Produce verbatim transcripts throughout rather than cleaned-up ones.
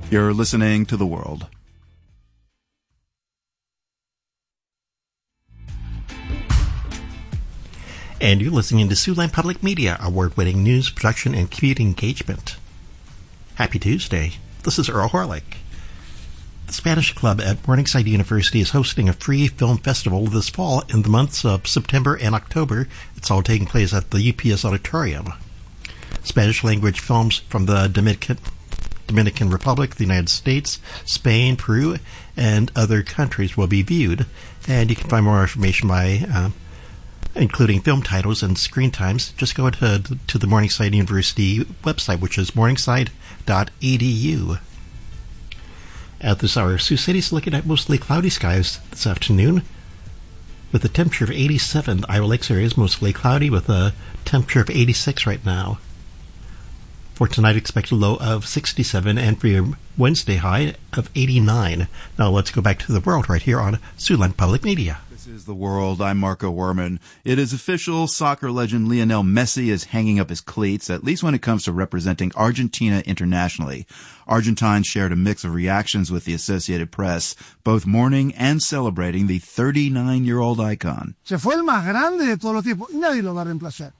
You're listening to The World. And you're listening to Siouxland Public Media, award-winning news, production, and community engagement. Happy Tuesday. This is Earl Horlick. The Spanish Club at Morningside University is hosting a free film festival this fall in the months of September and October. It's all taking place at the U P S Auditorium. Spanish-language films from the Dominican, Dominican Republic, the United States, Spain, Peru, and other countries will be viewed. And you can find more information by... Uh, including film titles and screen times, just go to, to the Morningside University website, which is morningside dot e d u. At this hour, Sioux City is looking at mostly cloudy skies this afternoon, with a temperature of eighty-seven. Iowa Lakes area is mostly cloudy, with a temperature of eighty-six right now. For tonight, expect a low of sixty-seven, and for your Wednesday high of eighty-nine. Now let's go back to the world right here on Siouxland Public Media. This is The World. I'm Marco Werman. It is official. Soccer legend Lionel Messi is hanging up his cleats, at least when it comes to representing Argentina internationally. Argentines shared a mix of reactions with the Associated Press, both mourning and celebrating the thirty-nine-year-old icon. Se fue el más grande de todos los tiempos. Nadie lo va a reemplazar.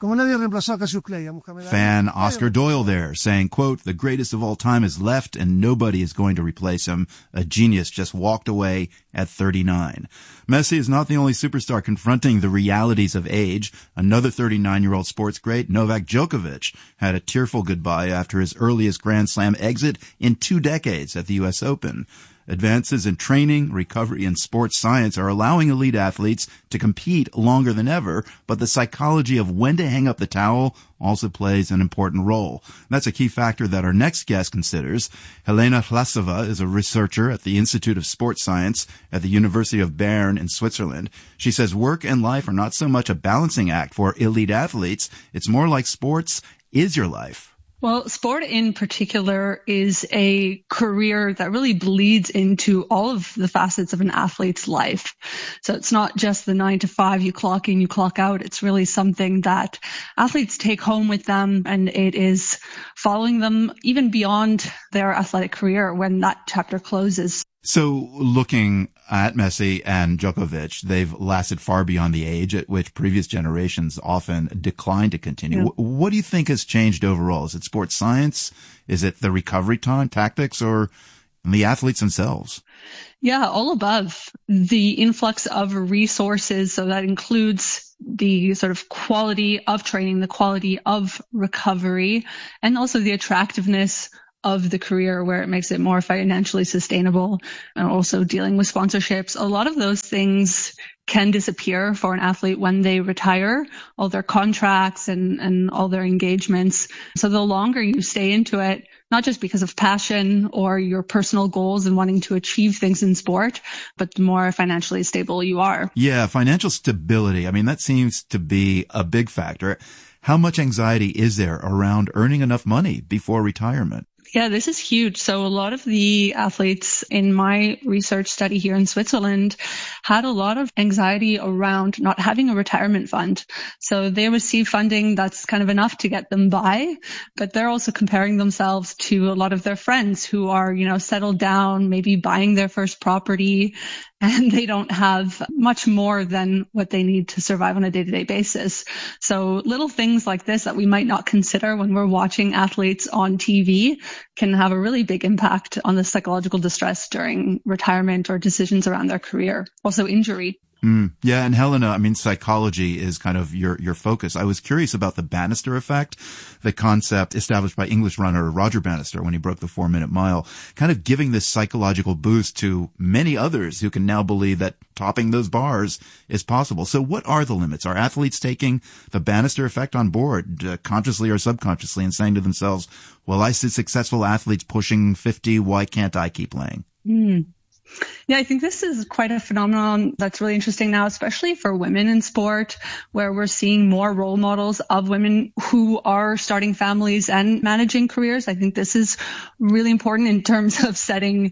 Fan Oscar Doyle there saying, quote, "The greatest of all time is left and nobody is going to replace him. A genius just walked away at thirty-nine. Messi is not the only superstar confronting the realities of age. Another thirty-nine-year-old sports great, Novak Djokovic, had a tearful goodbye after his earliest Grand Slam exit in two decades at the U S Open. Advances in training, recovery, and sports science are allowing elite athletes to compete longer than ever, but the psychology of when to hang up the towel also plays an important role. That's a key factor that our next guest considers. Helena Hlasova is a researcher at the Institute of Sports Science at the University of Bern in Switzerland. She says work and life are not so much a balancing act for elite athletes. It's more like sports is your life. Well, sport in particular is a career that really bleeds into all of the facets of an athlete's life. So it's not just the nine to five, you clock in, you clock out. It's really something that athletes take home with them, and it is following them even beyond their athletic career when that chapter closes. So looking at Messi and Djokovic, they've lasted far beyond the age at which previous generations often declined to continue. Yeah. What do you think has changed overall? Is it sports science? Is it the recovery time, tactics, or the athletes themselves? Yeah, all above. The influx of resources, so that includes the sort of quality of training, the quality of recovery, and also the attractiveness of the career where it makes it more financially sustainable, and also dealing with sponsorships. A lot of those things can disappear for an athlete when they retire, all their contracts and, and all their engagements. So the longer you stay into it, not just because of passion or your personal goals and wanting to achieve things in sport, but the more financially stable you are. Yeah, financial stability. I mean, that seems to be a big factor. How much anxiety is there around earning enough money before retirement? Yeah, this is huge. So a lot of the athletes in my research study here in Switzerland had a lot of anxiety around not having a retirement fund. So they receive funding that's kind of enough to get them by, but they're also comparing themselves to a lot of their friends who are, you know, settled down, maybe buying their first property, and they don't have much more than what they need to survive on a day-to-day basis. So little things like this that we might not consider when we're watching athletes on T V can have a really big impact on the psychological distress during retirement or decisions around their career. Also injury. Mm, yeah, and Helena, I mean, psychology is kind of your, your focus. I was curious about the Bannister effect, the concept established by English runner Roger Bannister when he broke the four-minute mile, kind of giving this psychological boost to many others who can now believe that topping those bars is possible. So what are the limits? Are athletes taking the Bannister effect on board, uh, consciously or subconsciously, and saying to themselves, well, I see successful athletes pushing fifty, why can't I keep playing? Mm. Yeah, I think this is quite a phenomenon that's really interesting now, especially for women in sport, where we're seeing more role models of women who are starting families and managing careers. I think this is really important in terms of setting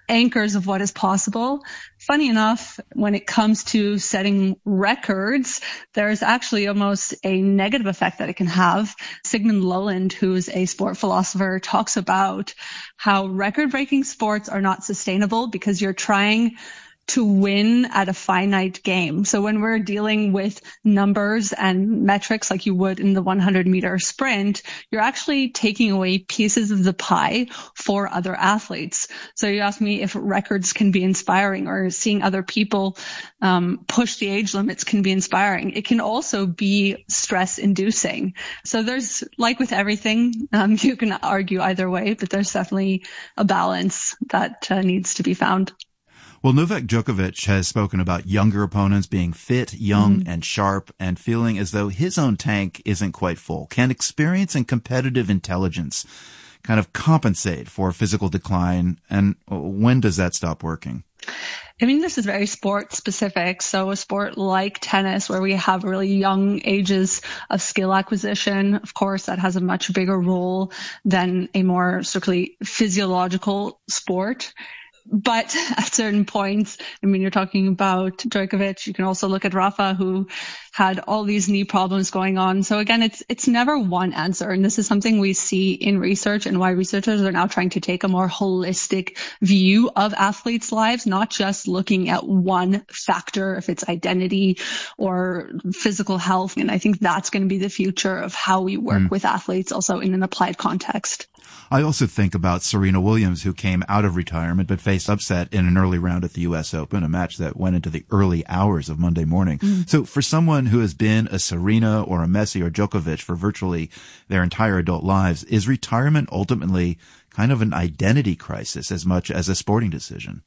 anchors of what is possible. Funny enough, when it comes to setting records, there's actually almost a negative effect that it can have. Sigmund Lowland, who's a sport philosopher, talks about how record-breaking sports are not sustainable because you're trying to win at a finite game. So when we're dealing with numbers and metrics like you would in the one hundred meter sprint, you're actually taking away pieces of the pie for other athletes. So you asked me if records can be inspiring, or seeing other people um, push the age limits can be inspiring. It can also be stress inducing. So there's, like with everything, um, you can argue either way, but there's definitely a balance that uh, needs to be found. Well, Novak Djokovic has spoken about younger opponents being fit, young, Mm-hmm. and sharp, and feeling as though his own tank isn't quite full. Can experience and competitive intelligence kind of compensate for physical decline, and when does that stop working? I mean, this is very sport specific. So a sport like tennis, where we have really young ages of skill acquisition, of course, that has a much bigger role than a more strictly physiological sport. But at certain points, I mean, you're talking about Djokovic. You can also look at Rafa, who had all these knee problems going on. So again, it's it's never one answer. And this is something we see in research, and why researchers are now trying to take a more holistic view of athletes' lives, not just looking at one factor, if it's identity or physical health. And I think that's going to be the future of how we work mm. with athletes, also in an applied context. I also think about Serena Williams, who came out of retirement but faced upset in an early round at the U S Open, a match that went into the early hours of Monday morning. Mm. So for someone who has been a Serena or a Messi or Djokovic for virtually their entire adult lives, is retirement ultimately kind of an identity crisis as much as a sporting decision?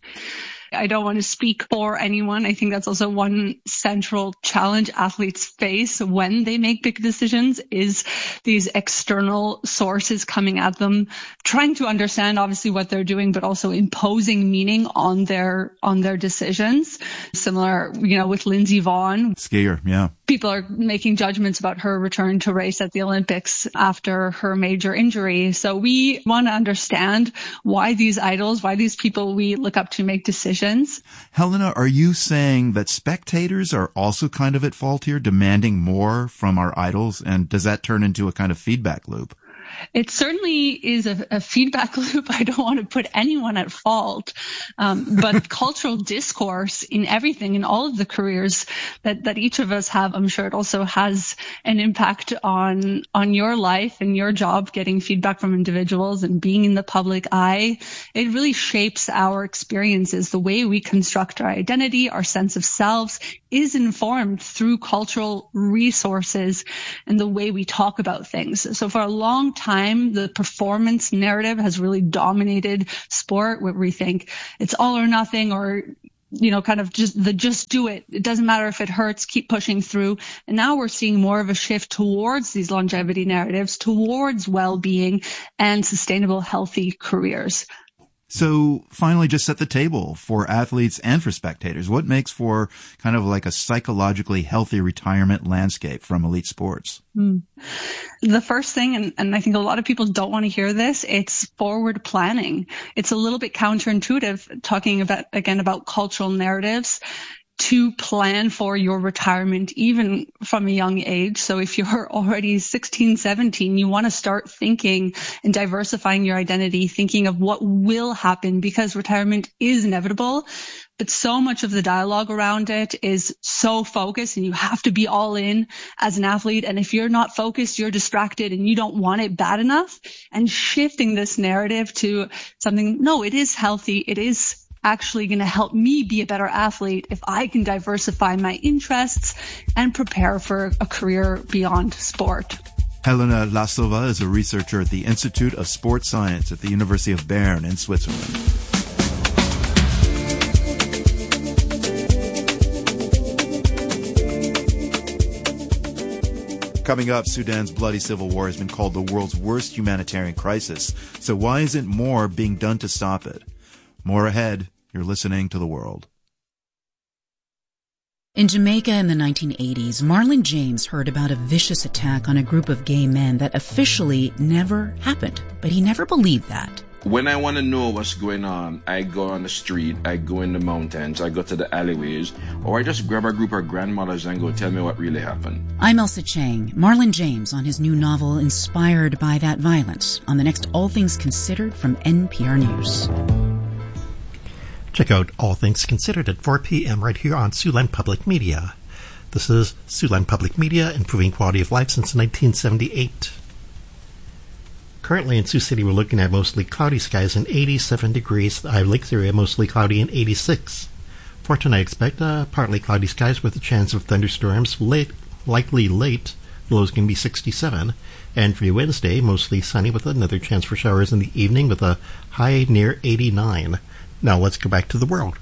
I don't want to speak for anyone. I think that's also one central challenge athletes face when they make big decisions, is these external sources coming at them, trying to understand obviously what they're doing, but also imposing meaning on their, on their decisions. Similar, you know, with Lindsey Vonn. Skier, yeah. People are making judgments about her return to race at the Olympics after her major injury. So we want to understand why these idols, why these people we look up to make decisions. Helena, are you saying that spectators are also kind of at fault here, demanding more from our idols? And does that turn into a kind of feedback loop? It certainly is a, a feedback loop. I don't want to put anyone at fault. Um, but cultural discourse in everything, in all of the careers that, that each of us have, I'm sure it also has an impact on, on your life and your job, getting feedback from individuals and being in the public eye. It really shapes our experiences. The way we construct our identity, our sense of selves, is informed through cultural resources and the way we talk about things. So for a long time, the performance narrative has really dominated sport, where we think it's all or nothing, or, you know, kind of just the just do it. It doesn't matter if it hurts, keep pushing through. And now we're seeing more of a shift towards these longevity narratives, towards well-being and sustainable, healthy careers. So finally, just set the table for athletes and for spectators. What makes for kind of like a psychologically healthy retirement landscape from elite sports? Mm. The first thing, and, and I think a lot of people don't want to hear this, it's forward planning. It's a little bit counterintuitive, talking about, again, about cultural narratives, to plan for your retirement even from a young age. So if you're already sixteen, seventeen, you want to start thinking and diversifying your identity, thinking of what will happen, because retirement is inevitable. But so much of the dialogue around it is so focused, and you have to be all in as an athlete. And if you're not focused, you're distracted and you don't want it bad enough. And shifting this narrative to something, no, it is healthy. It is actually going to help me be a better athlete if I can diversify my interests and prepare for a career beyond sport. Helena Lasova is a researcher at the Institute of Sports Science at the University of Bern in Switzerland. Coming up, Sudan's bloody civil war has been called the world's worst humanitarian crisis. So why isn't more being done to stop it? More ahead. You're listening to The World. In Jamaica in the nineteen eighties, Marlon James heard about a vicious attack on a group of gay men that officially never happened, but he never believed that. When I want to know what's going on, I go on the street, I go in the mountains, I go to the alleyways, or I just grab a group of grandmothers and go tell me what really happened. I'm Elsa Chang. Marlon James on his new novel inspired by that violence on the next All Things Considered from N P R News. Check out All Things Considered at four p.m. right here on Siouxland Public Media. This is Siouxland Public Media, improving quality of life since nineteen seventy-eight. Currently in Sioux City, we're looking at mostly cloudy skies and eighty-seven degrees. The Ivy Lakes area, mostly cloudy and eighty-six. For tonight, expect uh, partly cloudy skies with a chance of thunderstorms, late, likely late. The lows can be sixty-seven. And for Wednesday, mostly sunny with another chance for showers in the evening with a high near eighty-nine. Now let's go back to the world.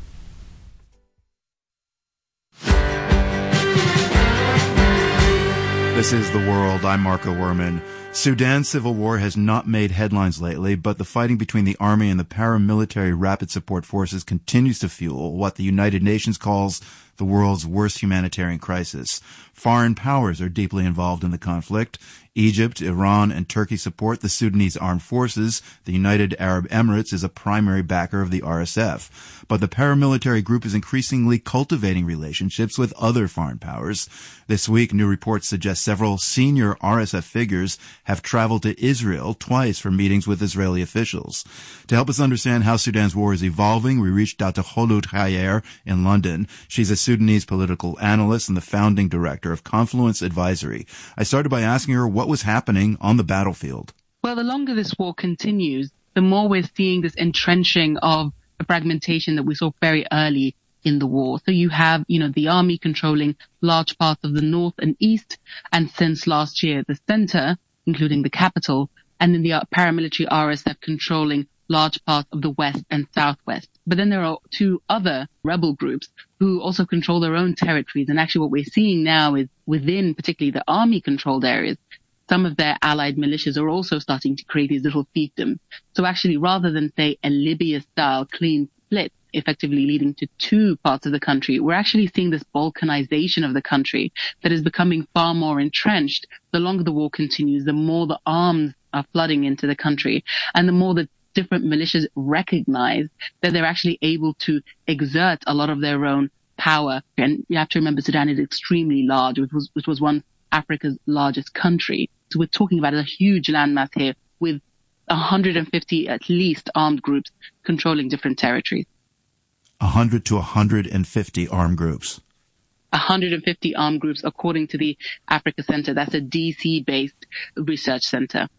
This is The World. I'm Marco Werman. Sudan's civil war has not made headlines lately, but the fighting between the army and the paramilitary rapid support forces continues to fuel what the United Nations calls the world's worst humanitarian crisis. Foreign powers are deeply involved in the conflict. Egypt, Iran, and Turkey support the Sudanese armed forces. The United Arab Emirates is a primary backer of the R S F. But the paramilitary group is increasingly cultivating relationships with other foreign powers. This week, new reports suggest several senior R S F figures have traveled to Israel twice for meetings with Israeli officials. To help us understand how Sudan's war is evolving, we reached out to Kholoud Khayer in London. She's a Sudanese political analyst and the founding director of Confluence Advisory. I started by asking her what was happening on the battlefield. Well, the longer this war continues, the more we're seeing this entrenching of the fragmentation that we saw very early in the war. So you have, you know, the army controlling large parts of the north and east, and since last year, the center, including the capital, and then the paramilitary R S F controlling large parts of the west and southwest. But then there are two other rebel groups who also control their own territories. And actually what we're seeing now is within particularly the army-controlled areas, some of their allied militias are also starting to create these little fiefdoms. So actually, rather than, say, a Libya-style clean split, effectively leading to two parts of the country, we're actually seeing this balkanization of the country that is becoming far more entrenched. The longer the war continues, the more the arms are flooding into the country, and the more the different militias recognize that they're actually able to exert a lot of their own power. And you have to remember Sudan is extremely large, which was, which was one Africa's largest country. So we're talking about a huge landmass here with one hundred fifty at least armed groups controlling different territories. one hundred to one hundred fifty armed groups. one hundred fifty armed groups, according to the Africa Center. That's a D C-based research center.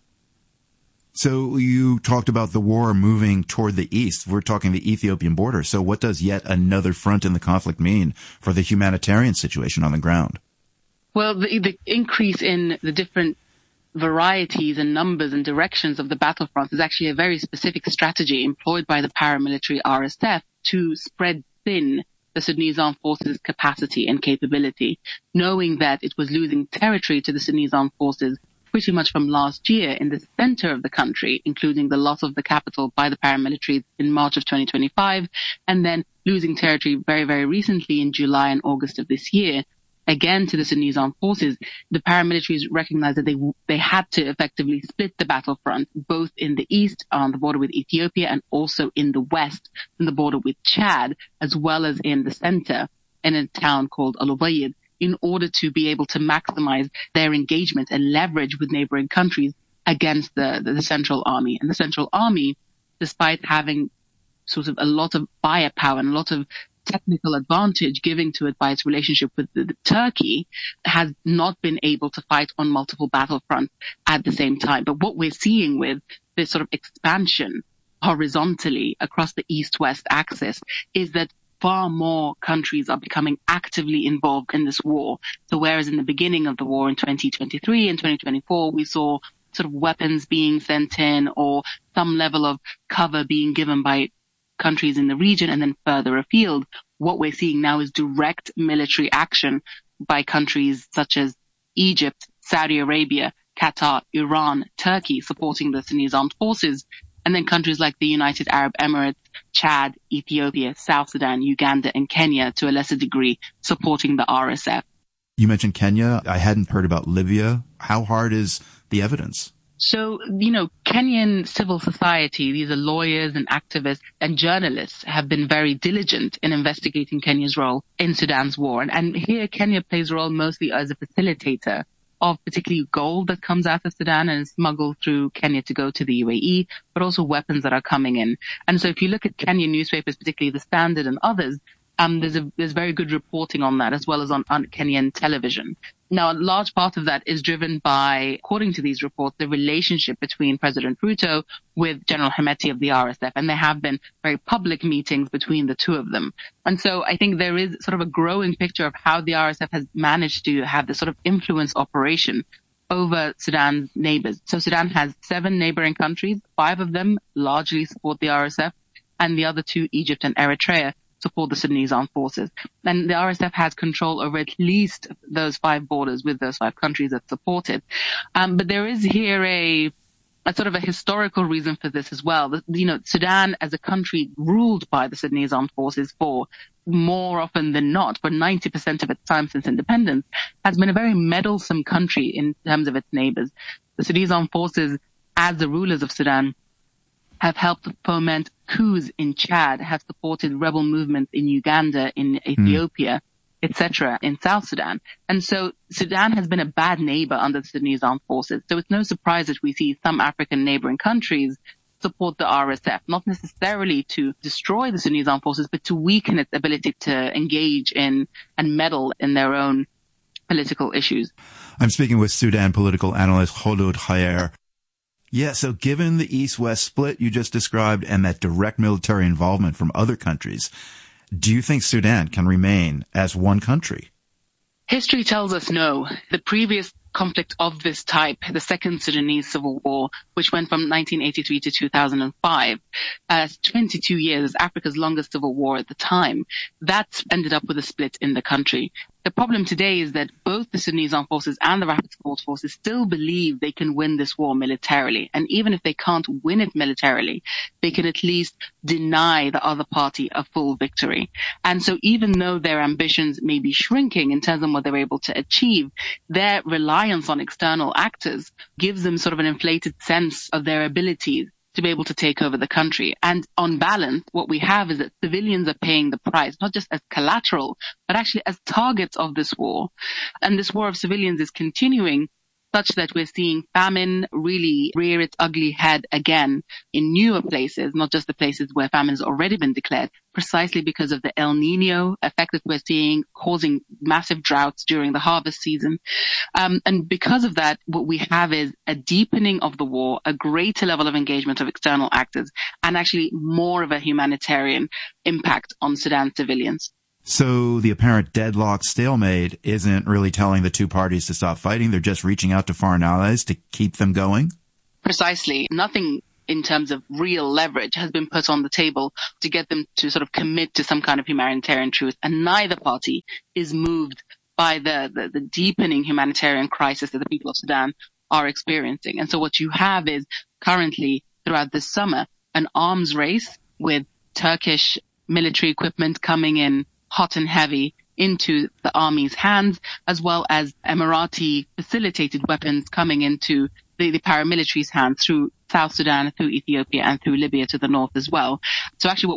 So you talked about the war moving toward the east. We're talking the Ethiopian border. So what does yet another front in the conflict mean for the humanitarian situation on the ground? Well, the, the increase in the different varieties and numbers and directions of the battlefront is actually a very specific strategy employed by the paramilitary R S F to spread thin the Sudanese armed forces' capacity and capability, knowing that it was losing territory to the Sudanese armed forces pretty much from last year in the center of the country, including the loss of the capital by the paramilitary in March of twenty twenty-five, and then losing territory very, very recently in July and August of this year, again to the Sudanese armed forces. The paramilitaries recognized that they they had to effectively split the battlefront, both in the east on the border with Ethiopia and also in the west on the border with Chad, as well as in the center in a town called Al Ubaid, in order to be able to maximize their engagement and leverage with neighboring countries against the, the, the Central Army. And the Central Army, despite having sort of a lot of firepower and a lot of technical advantage given to it by its relationship with the, the Turkey, has not been able to fight on multiple battlefronts at the same time. But what we're seeing with this sort of expansion horizontally across the east-west axis is that far more countries are becoming actively involved in this war. So whereas in the beginning of the war in twenty twenty-three and twenty twenty-four, we saw sort of weapons being sent in or some level of cover being given by countries in the region and then further afield, what we're seeing now is direct military action by countries such as Egypt, Saudi Arabia, Qatar, Iran, Turkey supporting the Sudanese armed forces, and then countries like the United Arab Emirates, Chad, Ethiopia, South Sudan, Uganda, and Kenya, to a lesser degree, supporting the R S F. You mentioned Kenya. I hadn't heard about Libya. How hard is the evidence? So, you know, Kenyan civil society, these are lawyers and activists and journalists, have been very diligent in investigating Kenya's role in Sudan's war. And, and here Kenya plays a role mostly as a facilitator of particularly gold that comes out of Sudan and is smuggled through Kenya to go to the U A E, but also weapons that are coming in. And so if you look at Kenyan newspapers, particularly The Standard and others, Um, there's a, there's very good reporting on that, as well as on, on Kenyan television. Now, a large part of that is driven by, according to these reports, the relationship between President Ruto with General Hemeti of the R S F, and there have been very public meetings between the two of them. And so I think there is sort of a growing picture of how the R S F has managed to have this sort of influence operation over Sudan's neighbors. So Sudan has seven neighboring countries. Five of them largely support the R S F, and the other two, Egypt and Eritrea, support the Sudanese armed forces. And the R S F has control over at least those five borders with those five countries that support it. Um, but there is here a, a sort of a historical reason for this as well. The, you know, Sudan as a country ruled by the Sudanese armed forces for more often than not, for ninety percent of its time since independence, has been a very meddlesome country in terms of its neighbors. The Sudanese armed forces, as the rulers of Sudan, have helped foment coups in Chad, have supported rebel movements in Uganda, in Ethiopia, mm. et cetera, in South Sudan. And so Sudan has been a bad neighbor under the Sudanese armed forces. So it's no surprise that we see some African neighboring countries support the R S F, not necessarily to destroy the Sudanese armed forces, but to weaken its ability to engage in and meddle in their own political issues. I'm speaking with Sudan political analyst Kholoud Khayer. Yeah, so given the East-West split you just described and that direct military involvement from other countries, do you think Sudan can remain as one country? History tells us no. The previous conflict of this type, the Second Sudanese Civil War, which went from nineteen eighty-three to two thousand five, uh, twenty-two years, Africa's longest civil war at the time, that ended up with a split in the country. The problem today is that both the Sudanese armed forces and the rapid support forces still believe they can win this war militarily. And even if they can't win it militarily, they can at least deny the other party a full victory. And so even though their ambitions may be shrinking in terms of what they're able to achieve, their reliance on external actors gives them sort of an inflated sense of their abilities to be able to take over the country. And on balance, what we have is that civilians are paying the price, not just as collateral, but actually as targets of this war. And this war of civilians is continuing such that we're seeing famine really rear its ugly head again in newer places, not just the places where famine has already been declared, precisely because of the El Nino effect that we're seeing causing massive droughts during the harvest season. Um, and because of that, what we have is a deepening of the war, a greater level of engagement of external actors, and actually more of a humanitarian impact on Sudan civilians. So the apparent deadlock stalemate isn't really telling the two parties to stop fighting. They're just reaching out to foreign allies to keep them going? Precisely. Nothing in terms of real leverage has been put on the table to get them to sort of commit to some kind of humanitarian truce. And neither party is moved by the, the, the deepening humanitarian crisis that the people of Sudan are experiencing. And so what you have is currently throughout this summer, an arms race with Turkish military equipment coming in hot and heavy into the army's hands, as well as Emirati facilitated weapons coming into the, the paramilitary's hands through South Sudan, through Ethiopia, and through Libya to the north as well. So actually what